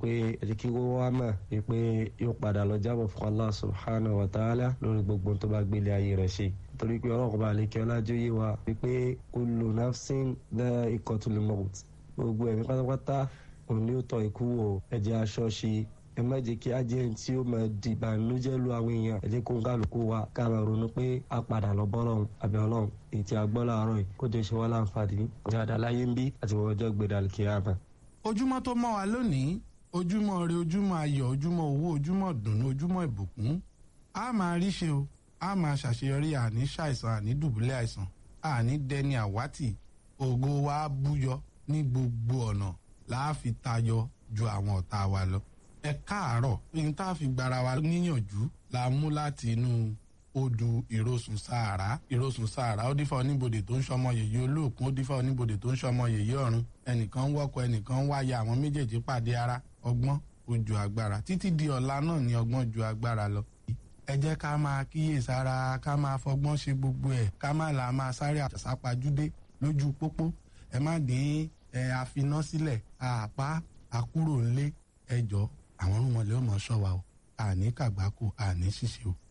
pé ẹ jẹ́ kí wọ́n wá mọ̀ pé yóò padà lọ jábọ̀ fún Allah subhanahu wa ta'ala lórí gbogbo tó bá gbélé ayé rẹ̀ ṣe. torí pé ọlọ́run bá lè kí ọlájú yé wa wípé kullu nafsin dha'iqatul maut, gbogbo ẹ̀mí pátápátá òun ni ó tọ́ ikú wò. ẹ jẹ́ aṣọ ṣe, ẹ má jẹ́ kí ajẹ́ tí ó máa di ìbànújẹ́ lu àwọn èèyàn. ẹ jẹ́ kó ń kálukú wa ká máa ronú pé a padà lọ bọ́ lọ́hùn àbẹ̀ ọlọ́run èyí tí a gbọ́ láàárọ̀ yìí kó jẹ́ ṣe wá láǹfààní dáadáa láyé ń bí àti wọ́n ọjọ́ gbẹdàlì kíyámà. ojúmọ́ tó mọ́ wa lónìí, ojúmọ́ ire, ojúmọ́ ayọ̀, ojúmọ́ owó, ojúmọ́ dùnnú, ojúmọ́ ìbùkún. a máa rí ṣe o, a máa ṣàṣeyọrí, àní ṣàìsàn, àní dùbúlẹ̀ àìsàn, àní dẹni àwátì. ògo wa búyọ ní gbogbo ọ̀nà láàfi tayọ ju àwọn ọ̀tá wa lọ. ẹ káàárọ̀, ní tá a fi gbára wa níyànjú la mú láti inú odù ìrosùn sàárà. ìrosùn sàárà ó dífá oníbodè tó ń ṣọmọ yèyé olóòkun, ó dífá oníbodè tó ń ṣọmọ yèyé ọ̀run. ẹnìkan ń wọ́kọ̀, ẹnìkan ń wáyà, àwọn méjèèjì pàdé ara. ọgbọ́n ó ju agbára, títí di ọ̀la náà ni ọgbọ́n ju agbára lọ. ẹ jẹ́ ká máa kíyèsára, ká máa fọgbọ́n ṣe gbogbo ẹ̀, ká má la máa sáré àsápajúdé lójú pópó. ẹ má dín àfiná sílẹ̀, àpá àkúrò ńlé. ẹ jọ àwọn ọmọlẹ́ ọmọ ṣọ́ wa o, àní kàgbákò, àní ṣìṣe o.